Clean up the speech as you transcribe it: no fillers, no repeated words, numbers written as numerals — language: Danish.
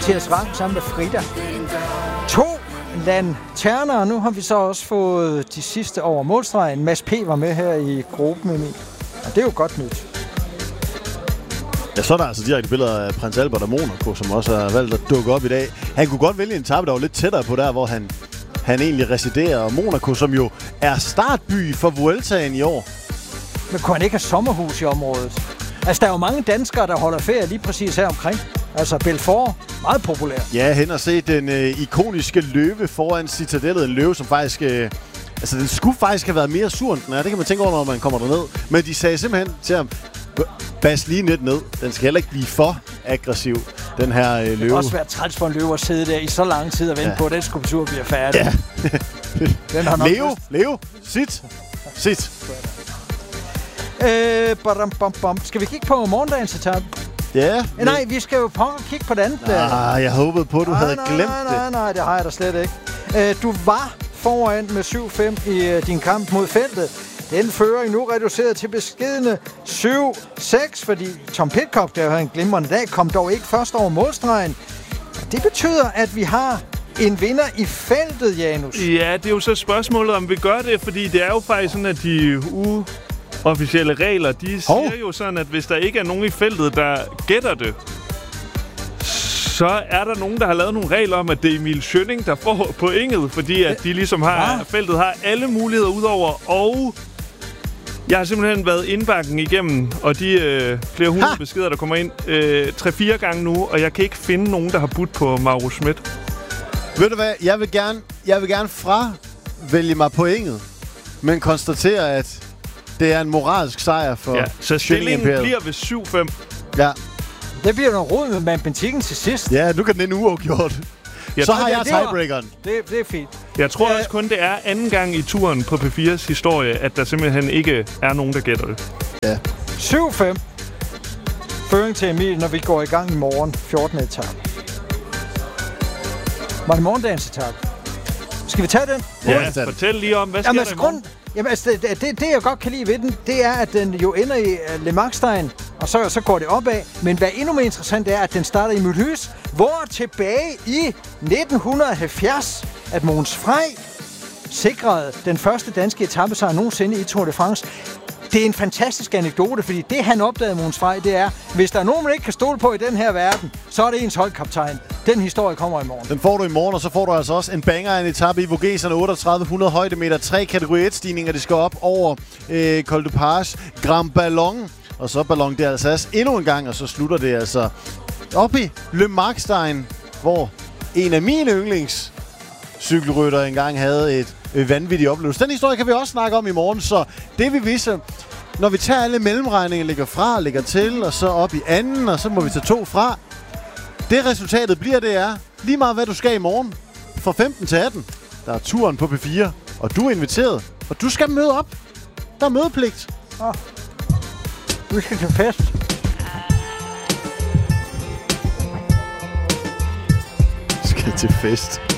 Mathias Rang sammen med Frida. 2 lanterner, nu har vi så også fået de sidste over målstregen. Mads P. var med her i gruppen, Emil. Og det er jo godt nyt. Ja, så er der altså direkte billeder af Prins Albert og Monaco, som også har valgt at dukke op i dag. Han kunne godt vælge en etape, der var lidt tættere på der, hvor han egentlig residerer. Og Monaco, som jo er startby for Vueltaen i år. Men kunne han ikke have sommerhus i området? Altså, der er jo mange danskere, der holder ferie lige præcis her omkring. Altså, Belfort, meget populær. Ja, hen og se den ikoniske løve foran Citadellet. En løve, som faktisk... altså, den skulle faktisk have været mere sur, end den er. Det kan man tænke over, når man kommer derned. Men de sagde simpelthen til ham, bas lige lidt ned. Den skal heller ikke blive for aggressiv, den her løve. Det kan også være træls for en løve at sidde der i så lang tid og vente på, at den skulptur bliver færdig. Ja. Den har nok Leo, sit. Skal vi kigge på morgendagens etape? Ja. Nej, vi skal jo kigge på den andet. Jeg håbede på, at du havde glemt det. Nej, det har jeg da slet ikke. Du var foran med 7-5 i din kamp mod feltet. Den føring nu reduceret til beskedne 7-6, fordi Tom Pidcock, der havde en glimrende dag, kom dog ikke først over målstregen. Det betyder, at vi har en vinder i feltet, Janus. Ja, det er jo så spørgsmålet, om vi gør det, fordi det er jo faktisk sådan, at de officielle regler, de siger jo sådan, at hvis der ikke er nogen i feltet, der gætter det, så er der nogen, der har lavet nogle regler om, at det er Emil Schønning, der får pointet, fordi at de ligesom har, feltet har alle muligheder udover, og jeg har simpelthen været indbakken igennem, og de flere hundrede beskeder, der kommer ind 3-4 gange nu, og jeg kan ikke finde nogen, der har budt på Mauro Schmidt. Ved du hvad? Jeg vil gerne fravælge mig pointet, men konstatere, at det er en moralsk sejr for så stillingen bliver ved 7-5. Ja. Det bliver noget rod med matematikken til sidst. Ja, nu kan den ende uafgjort. Så har jeg tiebreakeren. Det er fint. Jeg tror også kun, det er anden gang i turen på P4's historie, at der simpelthen ikke er nogen, der gætter det. Ja. 7-5. Føring til Emil, når vi går i gang i morgen. 14. etape. Var det morgendagens etape? Skal vi tage den? Ja, fortæl lige om, hvad sker der i morgen? Jamen, altså, det jeg godt kan lide ved den, det er, at den jo ender i Le Markstein, og så går det opad. Men hvad endnu mere interessant er, at den starter i Mulhouse, hvor tilbage i 1970, at Mogens Frey sikrede den første danske etapesejr nogensinde i Tour de France. Det er en fantastisk anekdote, fordi det, han opdagede, Mogens Frey, det er, hvis der er nogen, man ikke kan stole på i den her verden, så er det ens holdkaptajn. Den historie kommer i morgen. Den får du i morgen, og så får du altså også en banger af en etape i Vogeserne, 3800 højdemeter, 3 kategori 1-stigninger, de skal op over Col de Page, Grand Ballon, og så Ballon d'Alsace endnu en gang, og så slutter det altså op i Le Markstein, hvor en af mine yndlingscykelrytter engang havde et vanvittig oplevelse. Den historie kan vi også snakke om i morgen, så det vi viser, når vi tager alle mellemregninger, lægger fra, lægger til, og så op i anden, og så må vi tage 2 fra. Det resultatet bliver, det er lige meget, hvad du skal i morgen. Fra 15 til 18, der er turen på P4, og du er inviteret, og du skal møde op. Der er mødepligt. Du skal til fest. Skal til fest.